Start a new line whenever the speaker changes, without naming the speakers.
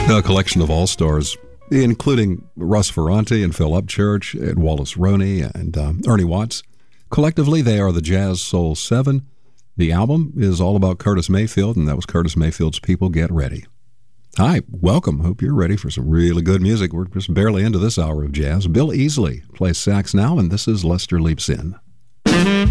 A collection of all-stars, including Russ Ferrante and Phil Upchurch and Wallace Roney and Ernie Watts. Collectively, they are the Jazz Soul Seven. The album is all about Curtis Mayfield, and that was Curtis Mayfield's People Get Ready. Hi, welcome. Hope you're ready for some really good music. We're just barely into this hour of jazz. Bill Easley plays sax now, and this is Lester Leaps In.